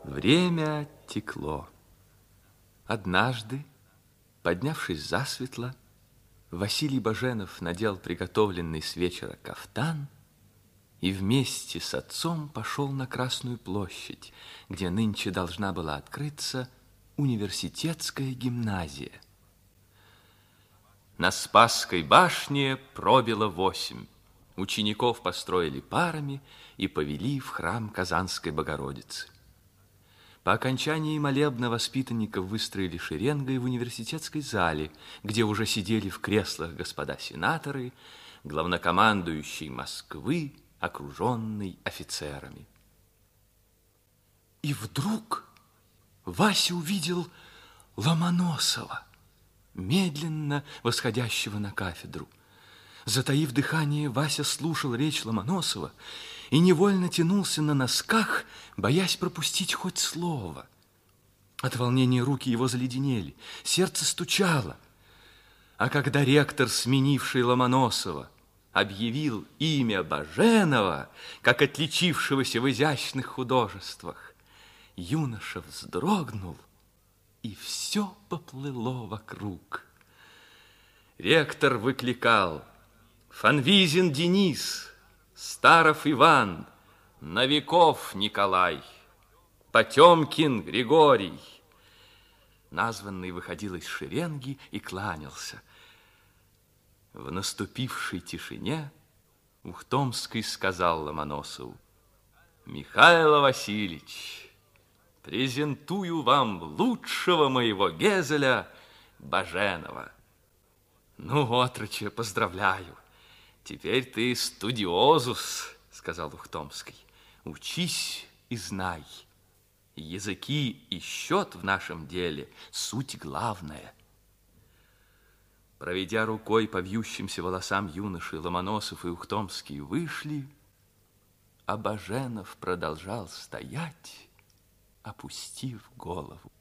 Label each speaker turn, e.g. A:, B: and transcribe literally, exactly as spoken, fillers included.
A: Время текло. Однажды, поднявшись засветло, Василий Баженов надел приготовленный с вечера кафтан и вместе с отцом пошел на Красную площадь, где нынче должна была открыться университетская гимназия. На Спасской башне пробило восемь. Учеников построили парами и повели в храм Казанской Богородицы. По окончании молебна воспитанников выстроили шеренгой в университетской зале, где уже сидели в креслах господа сенаторы, главнокомандующий Москвы, окруженный офицерами. И вдруг Вася увидел Ломоносова, медленно восходящего на кафедру. Затаив дыхание, Вася слушал речь Ломоносова и невольно тянулся на носках, боясь пропустить хоть слово. От волнения руки его заледенели, сердце стучало. А когда ректор, сменивший Ломоносова, объявил имя Баженова, как отличившегося в изящных художествах, юноша вздрогнул, и все поплыло вокруг. Ректор выкликал: Фанвизин Денис, Старов Иван, Новиков Николай, Потемкин Григорий. Названный выходил из шеренги и кланялся. В наступившей тишине Ухтомский сказал Ломоносову: Михаил Васильевич, презентую вам лучшего моего Гезеля Баженова. Ну, отроче, поздравляю. Теперь ты студиозус, сказал Ухтомский. Учись и знай. Языки и счет в нашем деле суть главная. Проведя рукой по вьющимся волосам юноши, Ломоносов и Ухтомский вышли, а Баженов продолжал стоять, опустив голову.